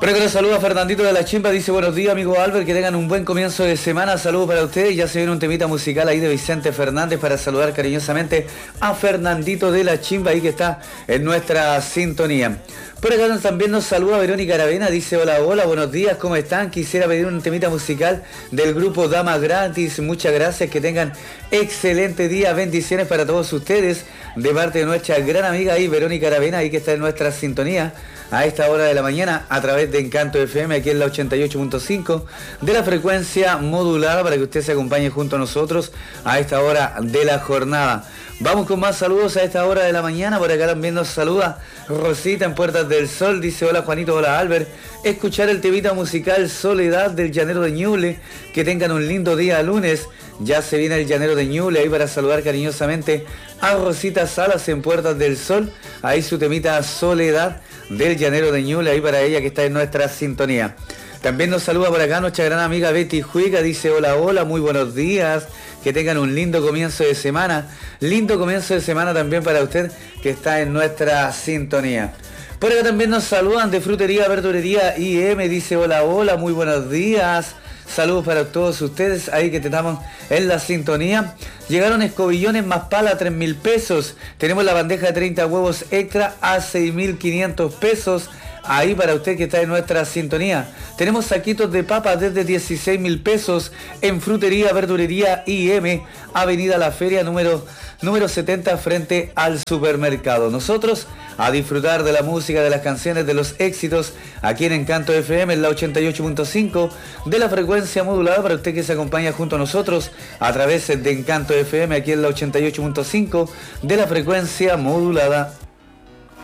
Por acá nos saluda Fernandito de la Chimba, dice buenos días amigo Albert, que tengan un buen comienzo de semana, saludos para ustedes, ya se viene un temita musical ahí de Vicente Fernández para saludar cariñosamente a Fernandito de la Chimba ahí que está en nuestra sintonía. Por acá también nos saluda Verónica Aravena, dice hola, hola, buenos días, ¿cómo están? Quisiera pedir un temita musical del grupo Dama Gratis, muchas gracias, que tengan excelente día, bendiciones para todos ustedes, de parte de nuestra gran amiga ahí, Verónica Aravena, ahí que está en nuestra sintonía, a esta hora de la mañana, a través de Encanto FM, aquí en la 88.5, de la frecuencia modulada, para que usted se acompañe junto a nosotros a esta hora de la jornada. Vamos con más saludos a esta hora de la mañana. Por acá también nos saluda Rosita en Puertas del Sol, dice hola Juanito, hola Albert, escuchar el temita musical Soledad del Llanero de Ñuble, que tengan un lindo día lunes, ya se viene el Llanero de Ñuble, ahí para saludar cariñosamente a Rosita Salas en Puertas del Sol, ahí su temita Soledad del Llanero de Ñuble, ahí para ella que está en nuestra sintonía. También nos saluda por acá nuestra gran amiga Betty Juiga, dice hola, hola, muy buenos días, que tengan un lindo comienzo de semana también para usted que está en nuestra sintonía. Por acá también nos saludan de Frutería, Verdulería IM, dice hola, hola, muy buenos días. Saludos para todos ustedes, ahí que estamos en la sintonía. Llegaron escobillones más pala a 3.000 pesos. Tenemos la bandeja de 30 huevos extra a 6.500 pesos. Ahí para usted que está en nuestra sintonía. Tenemos saquitos de papas desde 16.000 pesos en Frutería, Verdulería IM, Avenida La Feria, número 70, frente al supermercado. Nosotros a disfrutar de la música, de las canciones, de los éxitos, aquí en Encanto FM, en la 88.5, de la frecuencia modulada, para usted que se acompaña junto a nosotros a través de Encanto FM, aquí en la 88.5, de la frecuencia modulada.